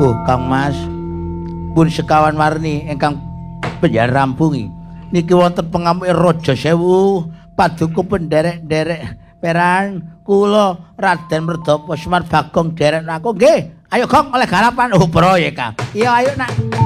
Monggo Kang Mas. Pun sekawan warni ingkang penjarampungi. Niki wonten pengamuke Raja Sewu, paduka penderek-derek peran kula Raden Merdapa Semar Bagong derek aku nggih. Ayo Gong oleh garapan. Oh proyek Kang. Iya ayo nak.